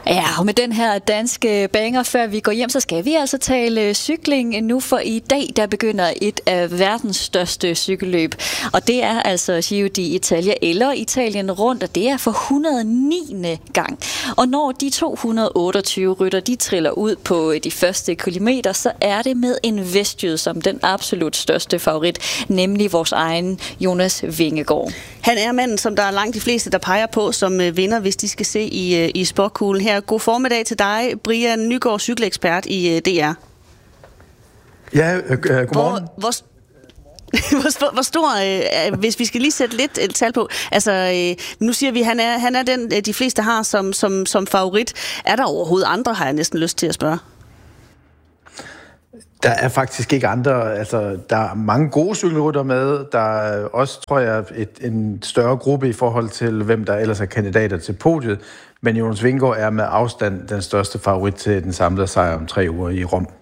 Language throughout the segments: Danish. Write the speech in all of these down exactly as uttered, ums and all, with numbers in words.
Ja, og med den her danske banger, før vi går hjem, så skal vi altså tale cykling nu, for i dag, der begynder et af verdens største cykelløb. Og det er altså Giro d'Italia, eller Italien rundt, og det er for et hundrede og niende gang. Og når de to hundrede og otteogtyve rytter, de triller ud på de første kilometer, så er det med en vestjyde som den absolut største favorit, nemlig vores egen Jonas Vingegaard. Han er manden, som der er langt de fleste, der peger på som vinder, hvis de skal se i, i sportkuglen her. God formiddag til dig, Brian Nygaard, cykelekspert i D R. Ja, øh, godmorgen. Hvor, hvor, hvor, hvor stor, øh, hvis vi skal lige sætte lidt et tal på, altså øh, nu siger vi, han er, han er den, de fleste har som, som, som favorit. Er der overhovedet andre, har jeg næsten lyst til at spørge? Der er faktisk ikke andre. Altså, der er mange gode cykelrytter med. Der er også, tror jeg, et, en større gruppe i forhold til, hvem der ellers er kandidater til podiet. Men Jonas Vingegaard er med afstand den største favorit til den samlede sejr om tre uger i Rom.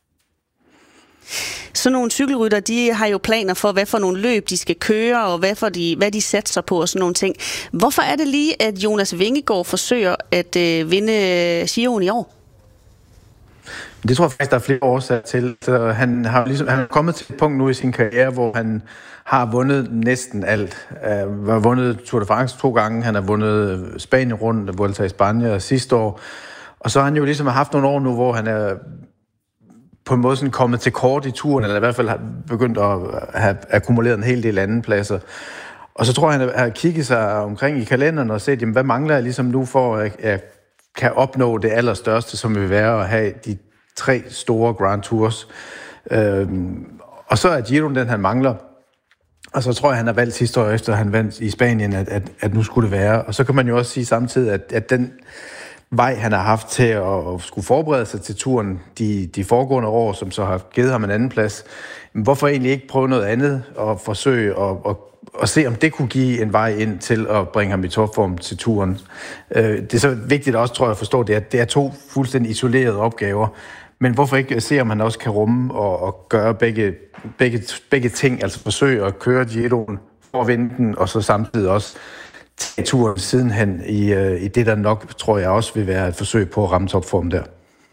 Så nogle cykelrytter, de har jo planer for, hvad for nogle løb de skal køre, og hvad, for de, hvad de satser på og sådan nogle ting. Hvorfor er det lige, at Jonas Vingegaard forsøger at øh, vinde Giroen i år? Det tror jeg faktisk, der er flere årsager til. Så han, har ligesom, han er kommet til et punkt nu i sin karriere, hvor han har vundet næsten alt. Han har vundet Tour de France to gange, han har vundet Spanien rundt, Vuelta i Spanien sidste år. Og så har han jo ligesom haft nogle år nu, hvor han er på en måde sådan kommet til kort i turen, eller i hvert fald har begyndt at have akkumuleret en hel del anden pladser. Og så tror jeg, han har kigget sig omkring i kalenderen og set, jamen, hvad mangler jeg ligesom nu for, at jeg kan opnå det allerstørste, som vil være at have de tre store Grand Tours. Øhm, og så er Giroen den, han mangler. Og så tror jeg, han har valgt sidste år, efter han vandt i Spanien, at, at, at nu skulle det være. Og så kan man jo også sige samtidig, at, at den vej, han har haft til at, at skulle forberede sig til turen de, de foregående år, som så har givet ham en anden plads, hvorfor egentlig ikke prøve noget andet og forsøge at, at, at se, om det kunne give en vej ind til at bringe ham i topform til turen. Det er så vigtigt også, tror jeg, at forstå, det, at det er to fuldstændig isolerede opgaver. Men hvorfor ikke se, om han også kan rumme og, og gøre begge, begge, begge ting, altså forsøge at køre Giroen for at vinde den, og så samtidig også tage turen sidenhen i, i det, der nok, tror jeg, også vil være et forsøg på at ramme topform der.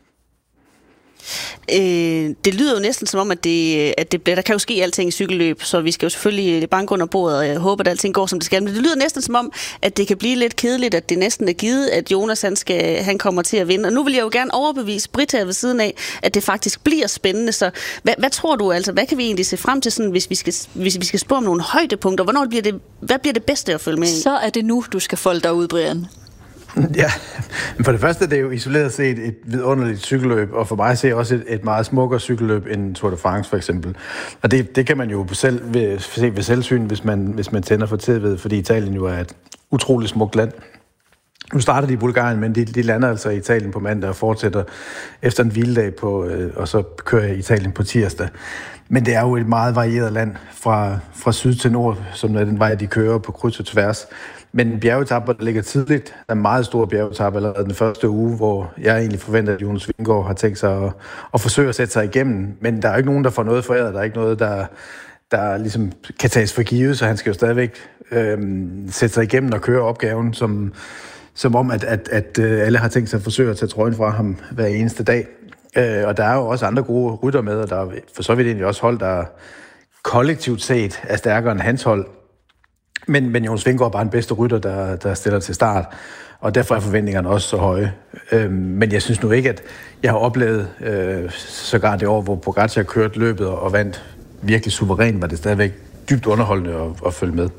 Øh, det lyder jo næsten som om, at det, at det bliver, der kan jo ske alting i cykelløb, så vi skal jo selvfølgelig banke under bordet, og jeg håber, at alting går, som det skal. Men det lyder næsten som om, at det kan blive lidt kedeligt, at det næsten er givet, at Jonas han, skal, han kommer til at vinde. Og nu vil jeg jo gerne overbevise Britt her ved siden af, at det faktisk bliver spændende. Så hvad, hvad tror du altså, hvad kan vi egentlig se frem til, sådan, hvis, vi skal, hvis vi skal spå om nogle højdepunkter? Hvornår bliver det, hvad bliver det bedste at følge med i? Så er det nu, du skal folde dig ud, Brian. Ja, men for det første det er jo isoleret set et vidunderligt cykelløb, og for mig ser også et, et meget smukkere cykelløb end Tour de France for eksempel. Og det, det kan man jo selv ved, se ved selvsyn, hvis man, hvis man tænder for T V'et, fordi Italien jo er et utroligt smukt land. Nu starter de i Bulgarien, men de, de lander altså i Italien på mandag og fortsætter efter en hviledag på, øh, og så kører jeg i Italien på tirsdag. Men det er jo et meget varieret land fra, fra syd til nord, som er den vej, de kører på kryds og tværs. Men bjergetapper, der ligger tidligt, der er en meget stor bjergetapper allerede den første uge, hvor jeg egentlig forventer, at Jonas Vingegaard har tænkt sig at, at forsøge at sætte sig igennem. Men der er ikke nogen, der får noget foræret. Der er ikke noget, der, der ligesom kan tages for givet, så han skal jo stadigvæk øhm, sætte sig igennem og køre opgaven, som, som om, at, at, at alle har tænkt sig at forsøge at tage trøjen fra ham hver eneste dag. Øh, og der er jo også andre gode rytter med, og der er for så vidt egentlig også hold, der kollektivt set er stærkere end hans hold. Men, men Jonas Vingegaard er bare den bedste rytter, der, der stiller til start, og derfor er forventningerne også så høje. Øhm, men jeg synes nu ikke, at jeg har oplevet øh, sågar det år, hvor Pogačar kørte løbet og vandt virkelig suverænt, var det stadigvæk dybt underholdende at, at følge med.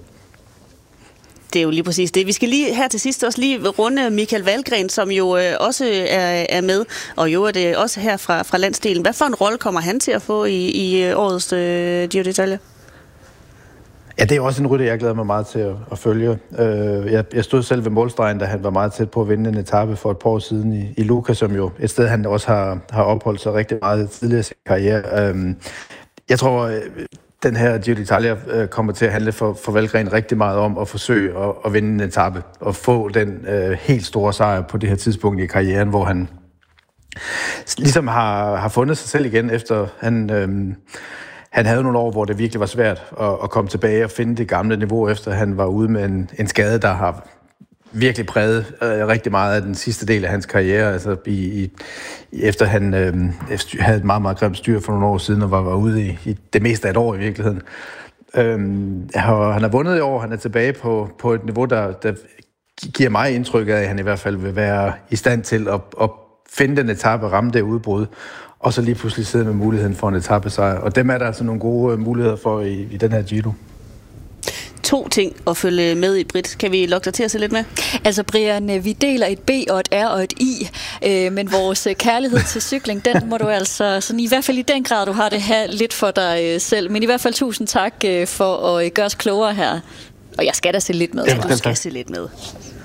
Det er jo lige præcis det. Vi skal lige her til sidst også lige runde Michael Valgren, som jo øh, også er, er med, og jo er det også her fra, fra landsdelen. Hvad for en rolle kommer han til at få i, i årets øh, Giro d'Italia? Ja, det er også en rytter, jeg glæder mig meget til at, at følge. Jeg, jeg stod selv ved målstregen, da han var meget tæt på at vinde en etape for et par år siden i, i Lucca, som jo et sted, han også har, har opholdt sig rigtig meget tidligere i sin karriere. Jeg tror, den her Giro d'Italia kommer til at handle for, for Valgren rigtig meget om at forsøge at, at vinde en etape og få den uh, helt store sejr på det her tidspunkt i karrieren, hvor han ligesom har, har fundet sig selv igen, efter han... Øhm, Han havde nogle år, hvor det virkelig var svært at, at komme tilbage og finde det gamle niveau, efter han var ude med en, en skade, der har virkelig præget øh, rigtig meget af den sidste del af hans karriere, altså i, i, efter han øh, havde et meget, meget grimt styr for nogle år siden, og var, var ude i, i det meste af et år i virkeligheden. Øhm, han har vundet i år, han er tilbage på, på et niveau, der, der giver mig indtryk af, at han i hvert fald vil være i stand til at, at finde den etape og ramme det udbrud, og så lige pludselig sidde med muligheden for en etapesejr. Og dem er der altså nogle gode muligheder for i, i den her Giro. To ting at følge med i, Britt. Kan vi lokke dig til at se lidt med? Altså, Brian, vi deler et B og et R og et I, øh, men vores kærlighed til cykling, den må du altså, sådan, i hvert fald i den grad, du har det her lidt for dig øh, selv. Men i hvert fald tusind tak øh, for at øh, gøre os klogere her. Og jeg skal da se lidt med. Ja, du skal se lidt med.